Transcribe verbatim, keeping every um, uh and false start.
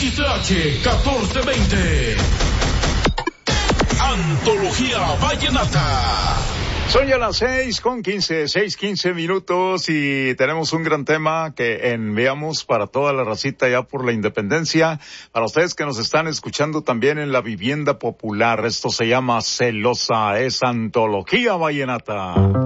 X H catorce veinte. Antología Vallenata. Son ya las seis con quince, seis quince minutos y tenemos un gran tema que enviamos para toda la racita ya por la independencia. Para ustedes que nos están escuchando también en la vivienda popular, esto se llama Celosa, es Antología Vallenata.